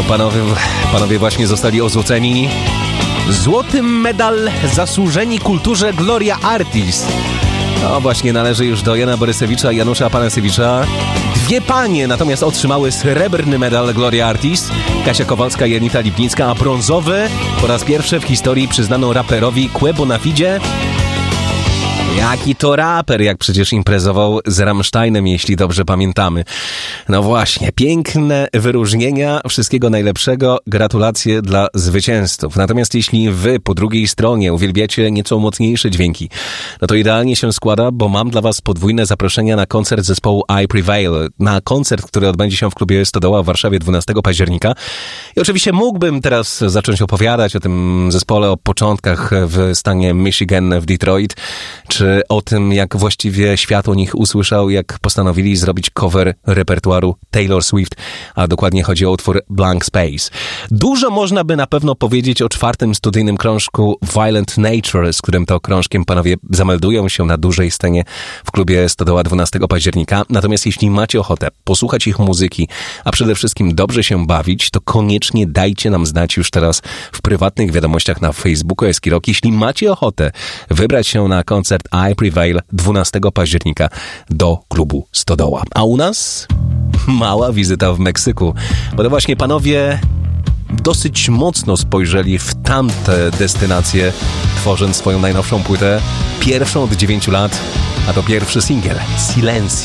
Panowie właśnie zostali ozłoceni. Złoty medal zasłużeni kulturze Gloria Artis. No właśnie, należy już do Jana Borysewicza i Janusza Panasewicza. Dwie panie natomiast otrzymały srebrny medal Gloria Artis. Kasia Kowalska i Anita Lipnicka, a brązowy po raz pierwszy w historii przyznano raperowi Kue Bonafidzie. Jaki to raper, jak przecież imprezował z Rammsteinem, jeśli dobrze pamiętamy. No właśnie, piękne wyróżnienia, wszystkiego najlepszego, gratulacje dla zwycięzców. Natomiast jeśli wy po drugiej stronie uwielbiacie nieco mocniejsze dźwięki, no to idealnie się składa, bo mam dla was podwójne zaproszenia na koncert zespołu I Prevail. Na koncert, który odbędzie się w klubie Stodoła w Warszawie 12 października. I oczywiście mógłbym teraz zacząć opowiadać o tym zespole, o początkach w stanie Michigan w Detroit, czy o tym, jak właściwie świat o nich usłyszał, jak postanowili zrobić cover repertuaru Taylor Swift, a dokładnie chodzi o utwór Blank Space. Dużo można by na pewno powiedzieć o czwartym studyjnym krążku Violent Nature, z którym to krążkiem panowie zameldują się na dużej scenie w klubie Stodoła 12 października. Natomiast jeśli macie ochotę posłuchać ich muzyki, a przede wszystkim dobrze się bawić, to koniecznie dajcie nam znać już teraz w prywatnych wiadomościach na Facebooku Eskirok. Jeśli macie ochotę wybrać się na koncert I Prevail 12 października do klubu Stodoła. A u nas mała wizyta w Meksyku, bo to właśnie panowie dosyć mocno spojrzeli w tamte destynacje, tworząc swoją najnowszą płytę, pierwszą od 9 lat, a to pierwszy singiel, Silencio.